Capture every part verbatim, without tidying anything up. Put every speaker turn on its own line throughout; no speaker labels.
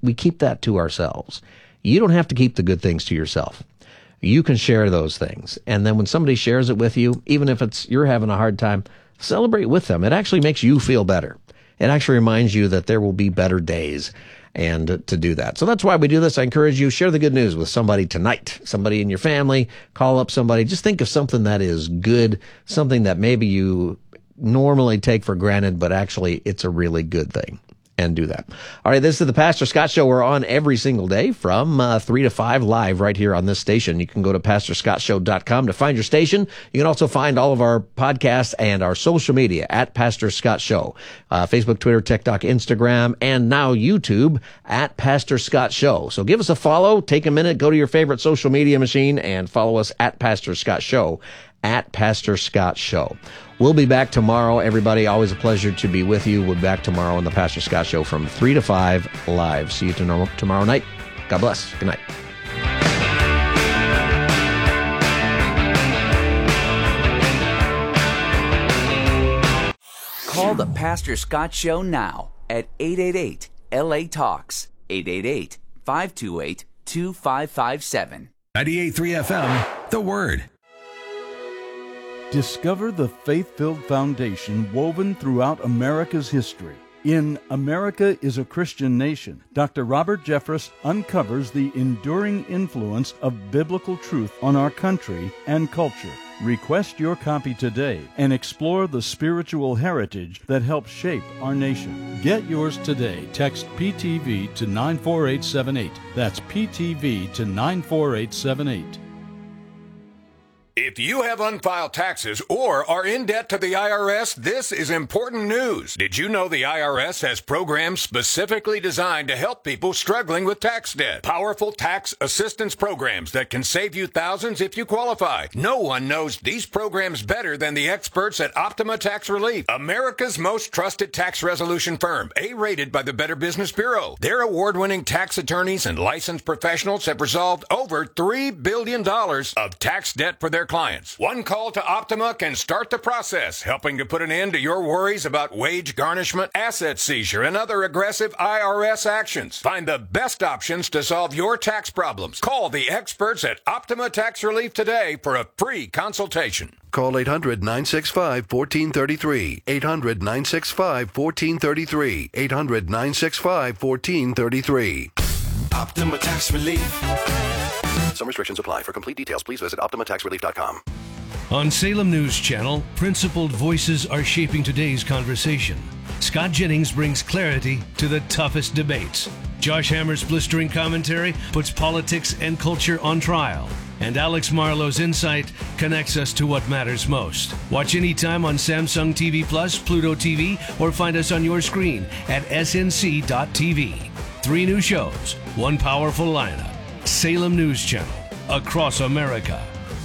we keep that to ourselves. You don't have to keep the good things to yourself. You can share those things. And then when somebody shares it with you, even if it's you're having a hard time, celebrate with them. It actually makes you feel better. It actually reminds you that there will be better days and to do that. So that's why we do this. I encourage you, share the good news with somebody tonight, somebody in your family, call up somebody. Just think of something that is good, something that maybe you normally take for granted, but actually it's a really good thing. And do that. All right, this is the Pastor Scott Show. We're on every single day from uh, three to five live right here on this station. You can go to pastor scott show dot com to find your station. You can also find all of our podcasts and our social media at Pastor Scott Show. Uh, Facebook, Twitter, TikTok, Instagram, and now YouTube at Pastor Scott Show. So give us a follow. Take a minute. Go to your favorite social media machine and follow us at Pastor Scott Show. At Pastor Scott Show. We'll be back tomorrow, everybody. Always a pleasure to be with you. We'll be back tomorrow on the Pastor Scott Show from three to five live. See you tomorrow, tomorrow night. God bless. Good night.
Call the Pastor Scott Show now at eight eight eight L A Talks, eight eight eight, five two eight, two five five seven.
ninety-eight point three F M, The Word.
Discover the faith-filled foundation woven throughout America's history. In America is a Christian Nation, Doctor Robert Jeffress uncovers the enduring influence of biblical truth on our country and culture. Request your copy today and explore the spiritual heritage that helps shape our nation. Get yours today. Text P T V to nine four eight seven eight. That's P T V to nine four eight seven eight.
If you have unfiled taxes or are in debt to the I R S, this is important news. Did you know the I R S has programs specifically designed to help people struggling with tax debt? Powerful tax assistance programs that can save you thousands if you qualify. No one knows these programs better than the experts at Optima Tax Relief, America's most trusted tax resolution firm, A-rated by the Better Business Bureau. Their award-winning tax attorneys and licensed professionals have resolved over three billion dollars of tax debt for their clients. One call to Optima can start the process, helping to put an end to your worries about wage garnishment, asset seizure, and other aggressive I R S actions. Find the best options to solve your tax problems. Call the experts at Optima Tax Relief today for a free consultation.
Call eight hundred, nine six five, one four three three. eight hundred, nine six five, one four three three. eight hundred, nine six five, one four three three.
Optima Tax Relief.
Some restrictions apply. For complete details, please visit optima tax relief dot com.
On Salem News Channel, principled voices are shaping today's conversation. Scott Jennings brings clarity to the toughest debates. Josh Hammer's blistering commentary puts politics and culture on trial. And Alex Marlowe's insight connects us to what matters most. Watch anytime on Samsung T V Plus, Pluto T V, or find us on your screen at S N C dot T V. Three new shows, one powerful lineup. Salem News Channel, across America.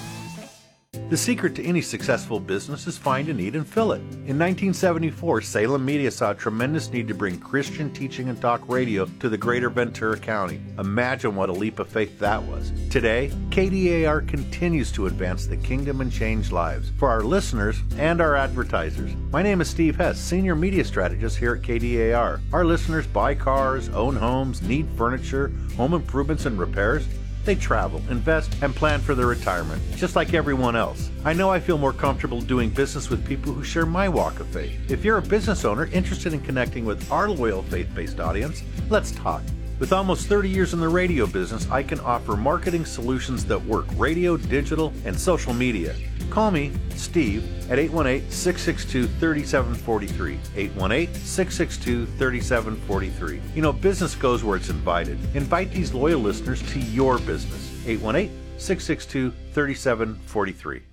The secret to any successful business is find a need and fill it. In nineteen seventy-four, Salem Media saw a tremendous need to bring Christian teaching and talk radio to the greater Ventura County. Imagine what a leap of faith that was. Today, K D A R continues to advance the kingdom and change lives for our listeners and our advertisers. My name is Steve Hess, Senior Media Strategist here at K D A R. Our listeners buy cars, own homes, need furniture, home improvements and repairs. They travel, invest, and plan for their retirement, just like everyone else. I know I feel more comfortable doing business with people who share my walk of faith. If you're a business owner interested in connecting with our loyal faith-based audience, let's talk. With almost thirty years in the radio business, I can offer marketing solutions that work radio, digital, and social media. Call me, Steve, at eight one eight, six six two, three seven four three. eight one eight, six six two, three seven four three. You know, business goes where it's invited. Invite these loyal listeners to your business. eight one eight, six six two, three seven four three.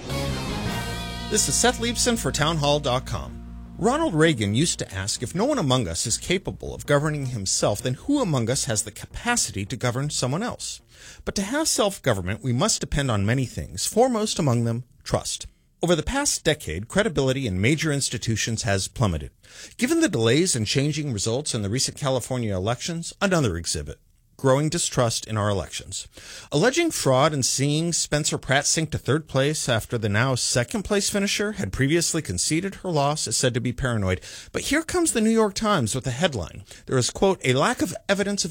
This is Seth Leibson for town hall dot com. Ronald Reagan used to ask, if no one among us is capable of governing himself, then who among us has the capacity to govern someone else? But to have self-government, we must depend on many things, foremost among them, trust. Over the past decade, credibility in major institutions has plummeted. Given the delays and changing results in the recent California elections, another exhibit. Growing distrust in our elections. Alleging fraud and seeing Spencer Pratt sink to third place after the now second-place finisher had previously conceded her loss is said to be paranoid. But here comes the New York Times with a headline. There is, quote, a lack of evidence of